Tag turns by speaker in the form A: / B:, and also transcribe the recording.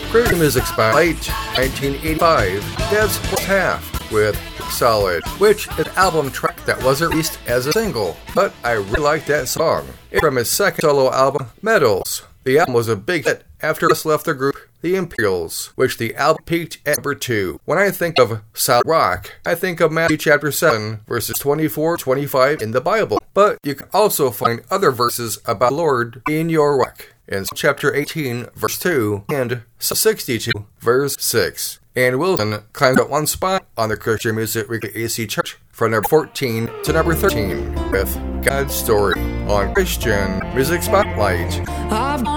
A: Christian Music Spotlight 1985, Dead Split Half with Solid, which is an album track that wasn't released as a single, but I really like that song. It's from his second solo album, Medals. The album was a big hit after Russ left the group, The Imperials, which the album peaked at number 2. When I think of solid rock, I think of Matthew chapter 7, verses 24-25 in the Bible. But you can also find other verses about the Lord being your rock in chapter 18, verse 2, and Psalm 62, verse 6. And Wilson climbed up one spot on the Christian Music Weekly AC chart from number 14 to number 13 with God's Story on Christian Music Spotlight.